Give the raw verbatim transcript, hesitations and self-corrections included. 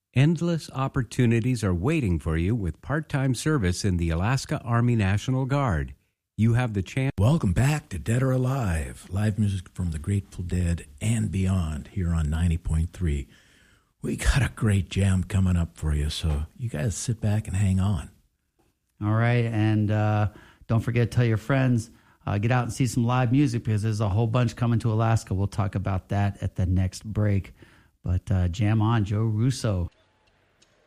Endless opportunities are waiting for you with part-time service in the Alaska Army National Guard. You have the chance. Welcome back to Dead or Alive, live music from the Grateful Dead and beyond here on ninety point three. We got a great jam coming up for you, so you guys sit back and hang on. All right, and uh, don't forget to tell your friends, uh, get out and see some live music because there's a whole bunch coming to Alaska. We'll talk about that at the next break. But uh, jam on, Joe Russo.